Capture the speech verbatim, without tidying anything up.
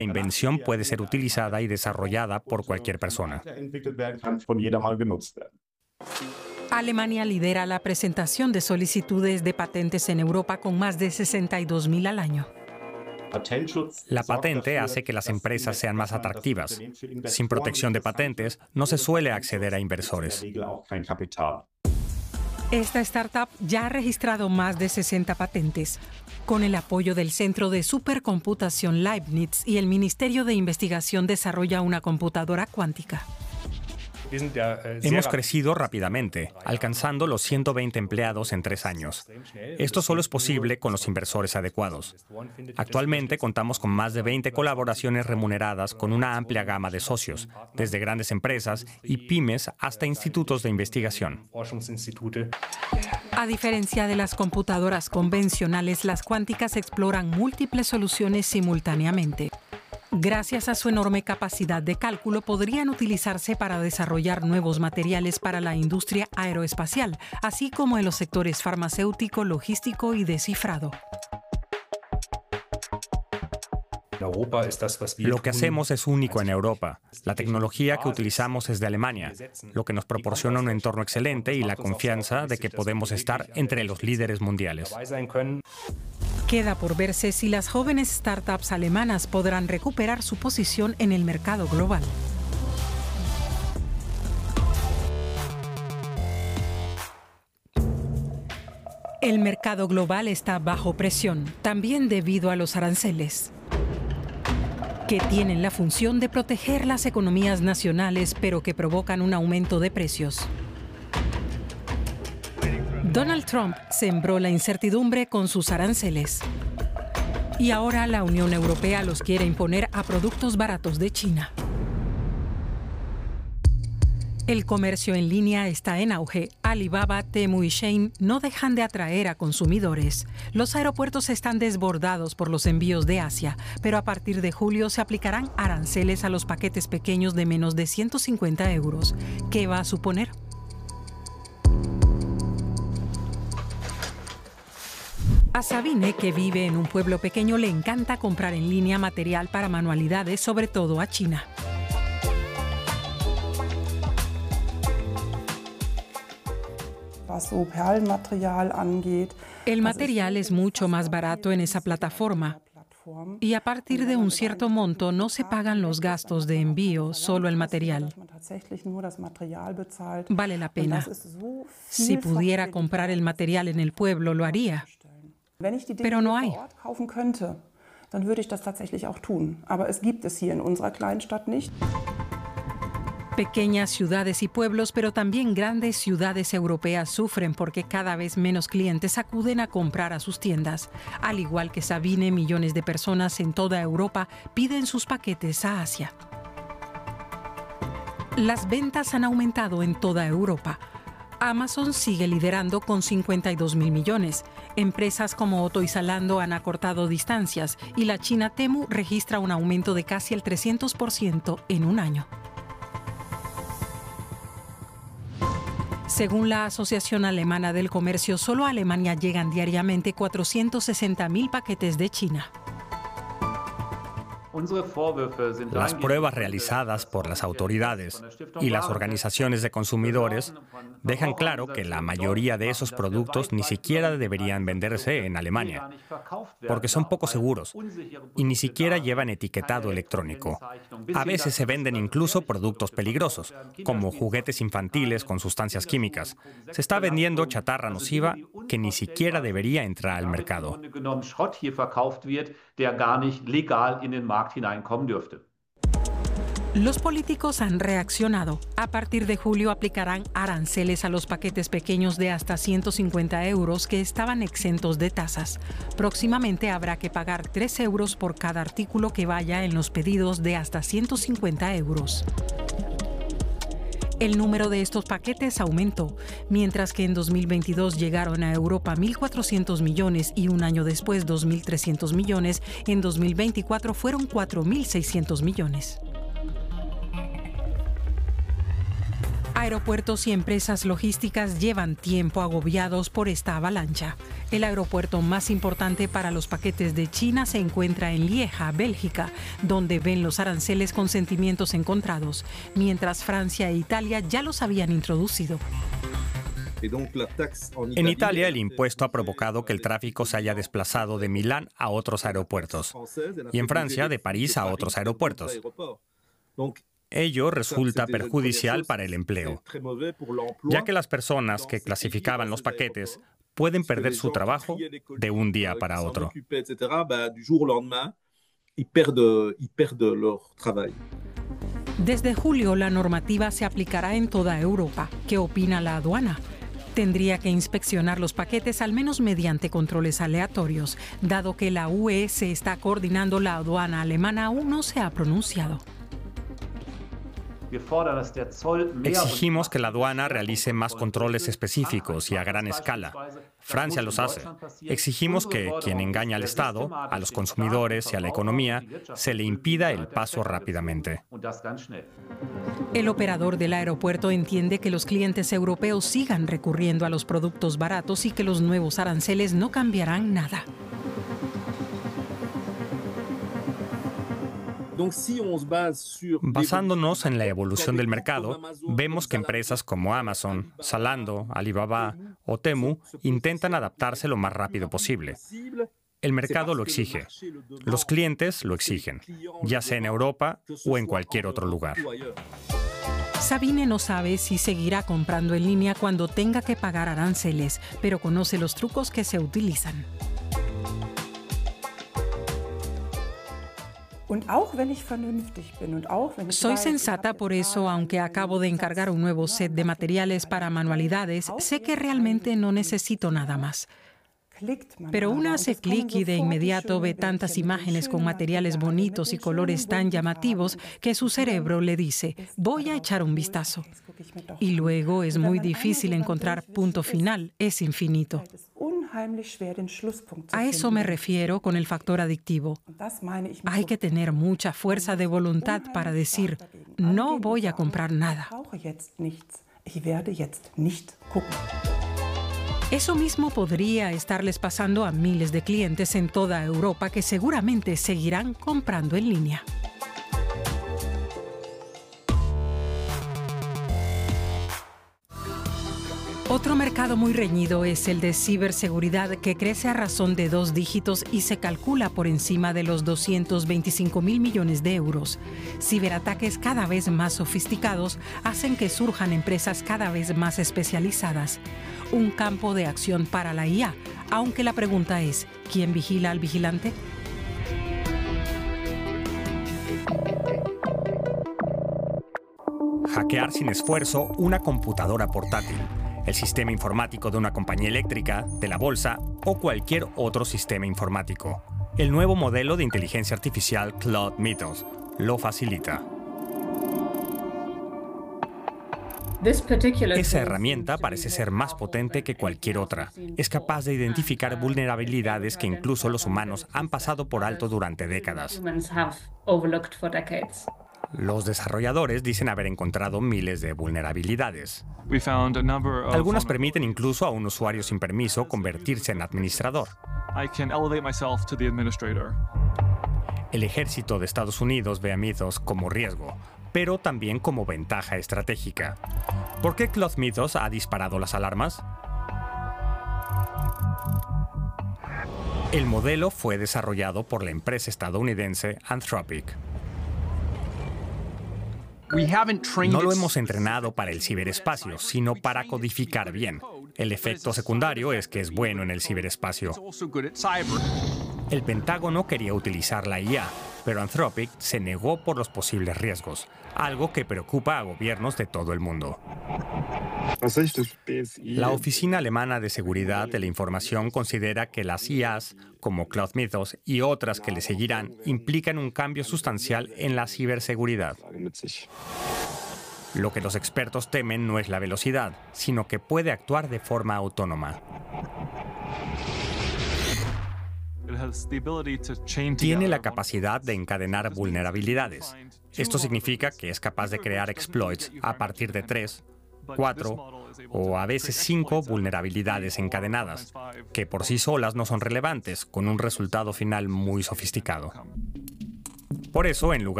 La invención puede ser utilizada y desarrollada por cualquier persona. Alemania lidera la presentación de solicitudes de patentes en Europa con más de sesenta y dos mil al año. La patente hace que las empresas sean más atractivas. Sin protección de patentes, no se suele acceder a inversores. Esta startup ya ha registrado más de sesenta patentes. Con el apoyo del Centro de Supercomputación Leibniz y el Ministerio de Investigación desarrolla una computadora cuántica. Hemos crecido rápidamente, alcanzando los ciento veinte empleados en tres años. Esto solo es posible con los inversores adecuados. Actualmente contamos con más de veinte colaboraciones remuneradas con una amplia gama de socios, desde grandes empresas y pymes hasta institutos de investigación. A diferencia de las computadoras convencionales, las cuánticas exploran múltiples soluciones simultáneamente. Gracias a su enorme capacidad de cálculo, podrían utilizarse para desarrollar nuevos materiales para la industria aeroespacial, así como en los sectores farmacéutico, logístico y de cifrado. Lo que hacemos es único en Europa. La tecnología que utilizamos es de Alemania, lo que nos proporciona un entorno excelente y la confianza de que podemos estar entre los líderes mundiales. Queda por verse si las jóvenes startups alemanas podrán recuperar su posición en el mercado global. El mercado global está bajo presión, también debido a los aranceles, que tienen la función de proteger las economías nacionales, pero que provocan un aumento de precios. Donald Trump sembró la incertidumbre con sus aranceles. Y ahora la Unión Europea los quiere imponer a productos baratos de China. El comercio en línea está en auge. Alibaba, Temu y Shein no dejan de atraer a consumidores. Los aeropuertos están desbordados por los envíos de Asia, pero a partir de julio se aplicarán aranceles a los paquetes pequeños de menos de ciento cincuenta euros. ¿Qué va a suponer? A Sabine, que vive en un pueblo pequeño, le encanta comprar en línea material para manualidades, sobre todo a China. El material es mucho más barato en esa plataforma y a partir de un cierto monto no se pagan los gastos de envío, solo el material. Vale la pena. Si pudiera comprar el material en el pueblo, lo haría. Pero no hay. Pequeñas ciudades y pueblos, pero también grandes ciudades europeas sufren porque cada vez menos clientes acuden a comprar a sus tiendas. Al igual que Sabine, millones de personas en toda Europa piden sus paquetes a Asia. Las ventas han aumentado en toda Europa. Amazon sigue liderando con cincuenta y dos mil millones. Empresas como Otto y Zalando han acortado distancias y la china Temu registra un aumento de casi el trescientos por ciento en un año. Según la Asociación Alemana del Comercio, solo a Alemania llegan diariamente cuatrocientos sesenta mil paquetes de China. Las pruebas realizadas por las autoridades y las organizaciones de consumidores dejan claro que la mayoría de esos productos ni siquiera deberían venderse en Alemania, porque son poco seguros y ni siquiera llevan etiquetado electrónico. A veces se venden incluso productos peligrosos, como juguetes infantiles con sustancias químicas. Se está vendiendo chatarra nociva que ni siquiera debería entrar al mercado. Los políticos han reaccionado. A partir de julio aplicarán aranceles a los paquetes pequeños de hasta ciento cincuenta euros que estaban exentos de tasas. Próximamente habrá que pagar tres euros por cada artículo que vaya en los pedidos de hasta ciento cincuenta euros. El número de estos paquetes aumentó, mientras que en dos mil veintidós llegaron a Europa mil cuatrocientos millones y un año después dos mil trescientos millones, en dos mil veinticuatro fueron cuatro mil seiscientos millones. Aeropuertos y empresas logísticas llevan tiempo agobiados por esta avalancha. El aeropuerto más importante para los paquetes de China se encuentra en Lieja, Bélgica, donde ven los aranceles con sentimientos encontrados, mientras Francia e Italia ya los habían introducido. En Italia, el impuesto ha provocado que el tráfico se haya desplazado de Milán a otros aeropuertos y en Francia de París a otros aeropuertos. Ello resulta perjudicial para el empleo, ya que las personas que clasificaban los paquetes pueden perder su trabajo de un día para otro. Desde julio, la normativa se aplicará en toda Europa. ¿Qué opina la aduana? Tendría que inspeccionar los paquetes al menos mediante controles aleatorios. Dado que la U E se está coordinando, la aduana alemana aún no se ha pronunciado. Exigimos que la aduana realice más controles específicos y a gran escala. Francia los hace. Exigimos que quien engaña al Estado, a los consumidores y a la economía, se le impida el paso rápidamente. El operador del aeropuerto entiende que los clientes europeos sigan recurriendo a los productos baratos y que los nuevos aranceles no cambiarán nada. Basándonos en la evolución del mercado, vemos que empresas como Amazon, Zalando, Alibaba o Temu intentan adaptarse lo más rápido posible. El mercado lo exige. Los clientes lo exigen, ya sea en Europa o en cualquier otro lugar. Sabine no sabe si seguirá comprando en línea cuando tenga que pagar aranceles, pero conoce los trucos que se utilizan. Soy sensata, por eso, aunque acabo de encargar un nuevo set de materiales para manualidades, sé que realmente no necesito nada más. Pero una hace clic y de inmediato ve tantas imágenes con materiales bonitos y colores tan llamativos que su cerebro le dice, voy a echar un vistazo. Y luego es muy difícil encontrar punto final, es infinito. A eso me refiero con el factor adictivo. Hay que tener mucha fuerza de voluntad para decir, no voy a comprar nada. Eso mismo podría estarles pasando a miles de clientes en toda Europa que seguramente seguirán comprando en línea. Otro mercado muy reñido es el de ciberseguridad, que crece a razón de dos dígitos y se calcula por encima de los doscientos veinticinco mil millones de euros. Ciberataques cada vez más sofisticados hacen que surjan empresas cada vez más especializadas. Un campo de acción para la I A, aunque la pregunta es, ¿quién vigila al vigilante? Hackear sin esfuerzo una computadora portátil, el sistema informático de una compañía eléctrica, de la bolsa o cualquier otro sistema informático. El nuevo modelo de inteligencia artificial Claude Mythos lo facilita. Esa herramienta parece ser más potente que cualquier otra. Es capaz de identificar vulnerabilidades que incluso los humanos han pasado por alto durante décadas. Los desarrolladores dicen haber encontrado miles de vulnerabilidades. Algunas permiten incluso a un usuario sin permiso convertirse en administrador. El ejército de Estados Unidos ve a Mythos como riesgo, pero también como ventaja estratégica. ¿Por qué Claude Mythos ha disparado las alarmas? El modelo fue desarrollado por la empresa estadounidense Anthropic. No lo hemos entrenado para el ciberespacio, sino para codificar bien. El efecto secundario es que es bueno en el ciberespacio. El Pentágono quería utilizar la I A, pero Anthropic se negó por los posibles riesgos, algo que preocupa a gobiernos de todo el mundo. La Oficina Alemana de Seguridad de la Información considera que las I As, como Claude Mythos y otras que le seguirán, implican un cambio sustancial en la ciberseguridad. Lo que los expertos temen no es la velocidad, sino que puede actuar de forma autónoma. Tiene la capacidad de encadenar vulnerabilidades. Esto significa que es capaz de crear exploits a partir de tres cuatro o a veces cinco vulnerabilidades encadenadas, que por sí solas no son relevantes, con un resultado final muy sofisticado. Por eso, en lugar